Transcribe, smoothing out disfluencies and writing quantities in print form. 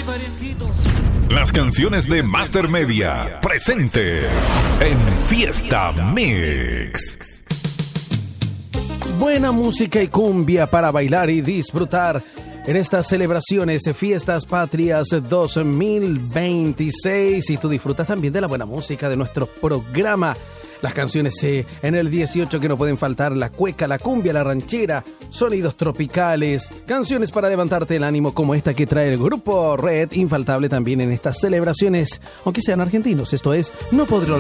Las canciones de Master Media presentes en Fiesta Mix. Buena música y cumbia para bailar y disfrutar en estas celebraciones, Fiestas Patrias 2026. Y tú disfrutas también de la buena música de nuestro programa. Las canciones en el 18 que no pueden faltar: la cueca, la cumbia, la ranchera, sonidos tropicales, canciones para levantarte el ánimo como esta que trae el grupo Red, infaltable también en estas celebraciones, aunque sean argentinos. Esto es No Podré